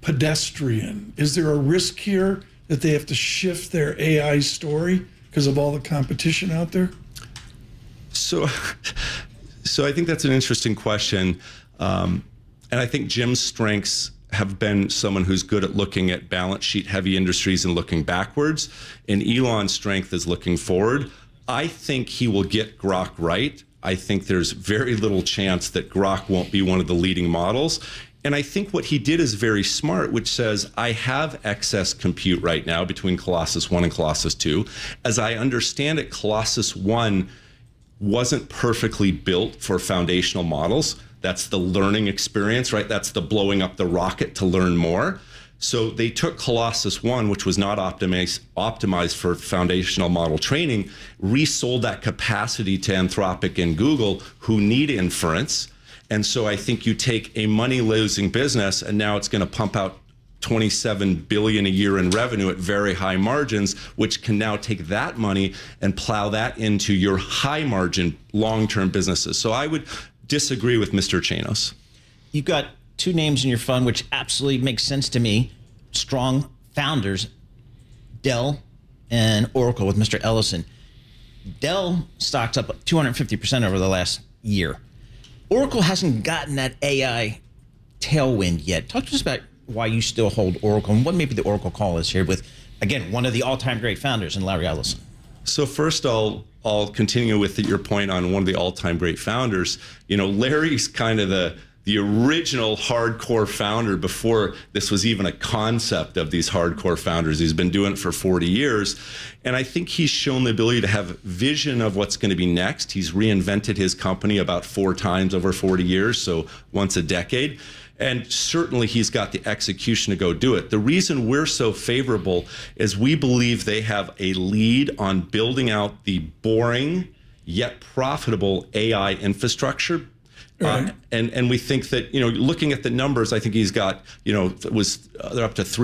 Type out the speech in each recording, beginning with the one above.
pedestrian? Is there a risk here that they have to shift their AI story because of all the competition out there? So I think that's an interesting question. And I think Jim's strengths have been someone who's good at looking at balance sheet heavy industries and looking backwards. And Elon's strength is looking forward. I think he will get Grok right. I think there's very little chance that Grok won't be one of the leading models. And I think what he did is very smart, which says, I have excess compute right now between Colossus 1 and Colossus 2. As I understand it, Colossus 1 wasn't perfectly built for foundational models. That's the learning experience, right? That's the blowing up the rocket to learn more. So they took Colossus 1, which was not optimized for foundational model training, resold that capacity to Anthropic and Google, who need inference. And so I think you take a money-losing business, and now it's going to pump out $27 billion a year in revenue at very high margins, which can now take that money and plow that into your high-margin, long-term businesses. So I would disagree with Mr. Chanos. You've got two names in your fund, which absolutely makes sense to me. Strong founders, Dell and Oracle with Mr. Ellison. Dell stocks up 250% over the last year. Oracle hasn't gotten that AI tailwind yet. Talk to us about why you still hold Oracle and what maybe the Oracle call is here with, again, one of the all-time great founders in Larry Ellison. So first, I'll continue with your point on one of the all-time great founders. You know, Larry's kind of the original hardcore founder before this was even a concept of these hardcore founders. He's been doing it for 40 years. And I think he's shown the ability to have vision of what's going to be next. He's reinvented his company about 4 times over 40 years, so once a decade. And certainly he's got the execution to go do it. The reason we're so favorable is we believe they have a lead on building out the boring yet profitable AI infrastructure. Right. And we think that, you know, looking at the numbers, I think he's got, you know, they're up to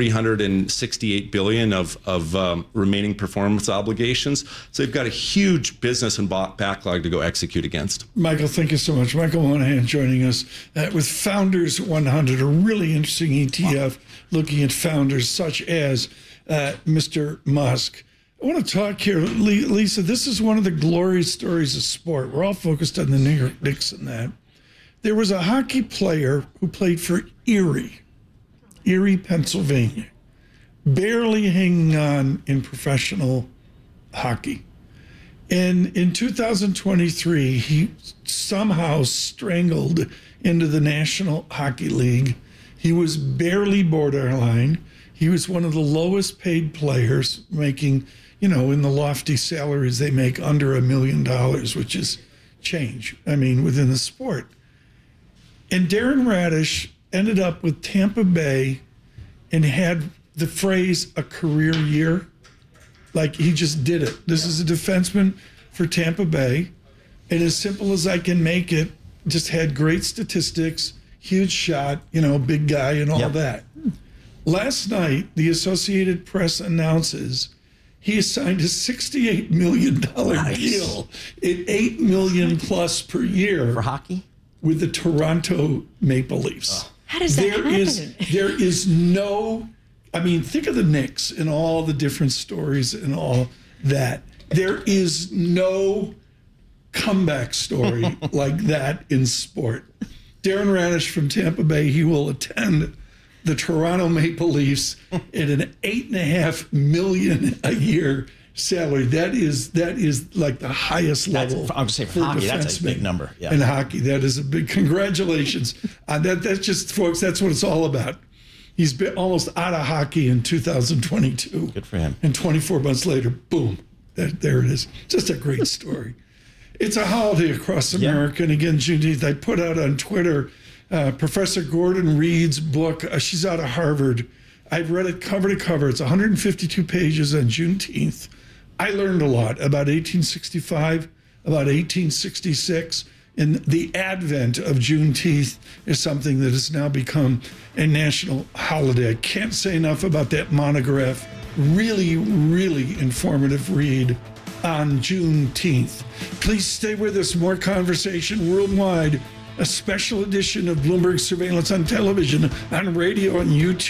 368 billion of remaining performance obligations. So they've got a huge business and backlog to go execute against. Michael, thank you so much. Michael Monahan joining us with Founders 100, a really interesting ETF looking at founders such as Mr. Musk. I want to talk here, Lisa, this is one of the glorious stories of sport. We're all focused on the New York Knicks and that. There was a hockey player who played for Erie, Pennsylvania, barely hanging on in professional hockey. And in 2023, he somehow strangled into the National Hockey League. He was barely borderline. He was one of the lowest paid players, making, you know, in the lofty salaries they make under $1 million, which is change, I mean, within the sport. And Darren Radish ended up with Tampa Bay and had the phrase a career year. Like he just did it. This is a defenseman for Tampa Bay. And as simple as I can make it, just had great statistics, huge shot, you know, big guy and all that. Last night, the Associated Press announces he has signed a $68 million deal at $8 million plus per year. For hockey? With the Toronto Maple Leafs. How does that happen? There is no, I mean, think of the Knicks and all the different stories and all that. There is no comeback story like that in sport. Darren Radish from Tampa Bay, he will attend the Toronto Maple Leafs at an $8.5 million a year salary. That is like the highest level. I would say for hockey, that's a big number. Yeah. In hockey, that is a big. Congratulations. That's just, folks. That's what it's all about. He's been almost out of hockey in 2022. Good for him. And 24 months later, boom, there it is. Just a great story. It's a holiday across America, and again, Juneteenth. I put out on Twitter Professor Gordon Reed's book. She's out of Harvard. I've read it cover to cover. It's 152 pages on Juneteenth. I learned a lot about 1865, about 1866, and the advent of Juneteenth is something that has now become a national holiday. I can't say enough about that monograph. Really, really informative read on Juneteenth. Please stay with us. More conversation worldwide. A special edition of Bloomberg Surveillance on television, on radio, and YouTube.